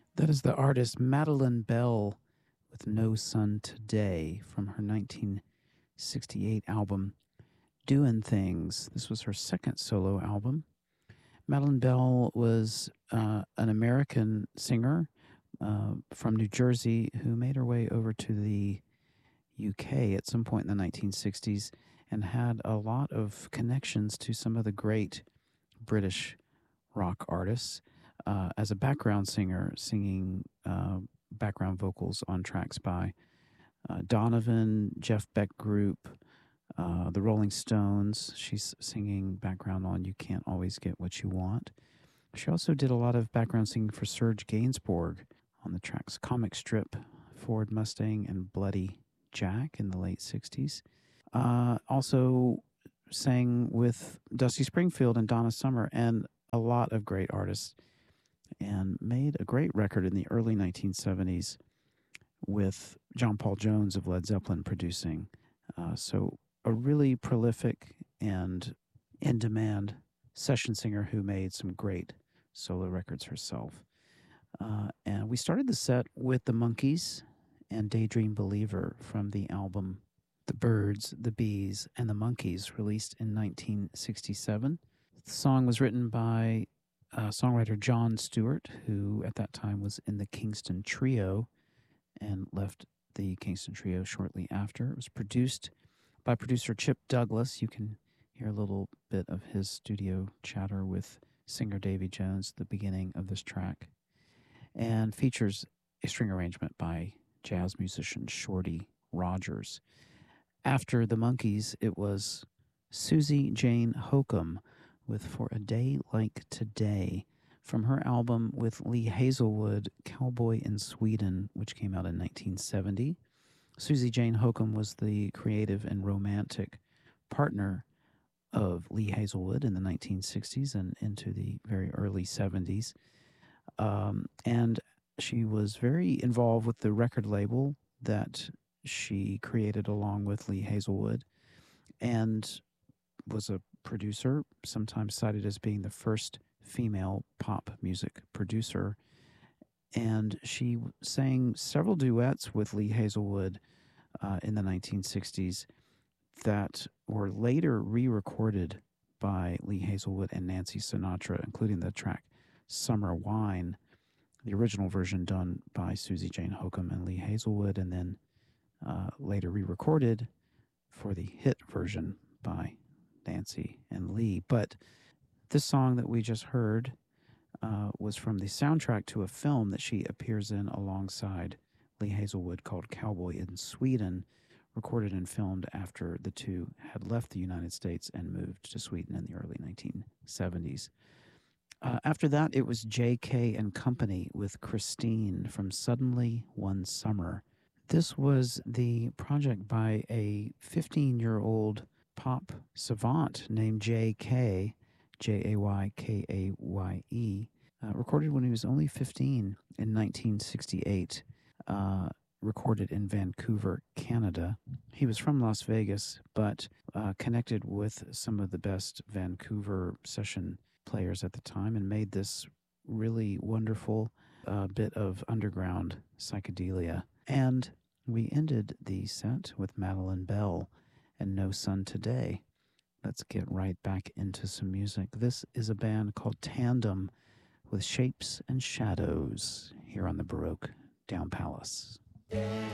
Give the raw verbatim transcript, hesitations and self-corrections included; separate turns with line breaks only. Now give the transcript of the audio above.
That is the artist Madeline Bell with No Sun Today from her nineteen sixty-eight album Doin' Things. This was her second solo album. Madeline Bell was uh, an American singer uh, from New Jersey who made her way over to the U K at some point in the nineteen sixties and had a lot of connections to some of the great British rock artists uh, as a background singer, singing uh, background vocals on tracks by uh, Donovan, Jeff Beck Group, uh, the Rolling Stones. She's singing background on You Can't Always Get What You Want. She also did a lot of background singing for Serge Gainsbourg on the tracks Comic Strip, Ford Mustang, and Bloody Jack in the late sixties. Uh, also sang with Dusty Springfield and Donna Summer and a lot of great artists, and made a great record in the early nineteen seventies with John Paul Jones of Led Zeppelin producing. Uh, so a really prolific and in-demand session singer who made some great solo records herself. Uh, and we started the set with the Monkees and Daydream Believer from the album The Birds, the Bees, and the Monkees, released in nineteen sixty-seven. The song was written by uh, songwriter John Stewart, who at that time was in the Kingston Trio and left the Kingston Trio shortly after. It was produced by producer Chip Douglas. You can hear a little bit of his studio chatter with singer Davy Jones at the beginning of this track, and features a string arrangement by jazz musician Shorty Rogers. After the Monkees, it was Susie Jane Hokum with For a Day Like Today from her album with Lee Hazelwood, Cowboy in Sweden, which came out in nineteen seventy. Susie Jane Hokum was the creative and romantic partner of Lee Hazelwood in the nineteen sixties and into the very early seventies. Um, and she was very involved with the record label that she created along with Lee Hazelwood, and was a producer, sometimes cited as being the first female pop music producer. And she sang several duets with Lee Hazelwood uh, in the nineteen sixties that were later re-recorded by Lee Hazelwood and Nancy Sinatra, including the track Summer Wine, the original version done by Susie Jane Hokum and Lee Hazelwood, and then uh, later re-recorded for the hit version by Nancy and Lee. But this song that we just heard uh, was from the soundtrack to a film that she appears in alongside Lee Hazelwood called Cowboy in Sweden, recorded and filmed after the two had left the United States and moved to Sweden in the early nineteen seventies. Uh, after that, it was J K and Company with Christine from Suddenly One Summer. This was the project by a fifteen-year-old pop savant named J K, J A Y K A Y E, uh, recorded when he was only fifteen in nineteen sixty-eight, uh, recorded in Vancouver, Canada. He was from Las Vegas, but uh, connected with some of the best Vancouver session players at the time and made this really wonderful uh, bit of underground psychedelia. And we ended the set with Madeline Bell and No Sun Today. Let's get right back into some music. This is a band called Tandem with Shapes and Shadows here on the Baroque Down Palace.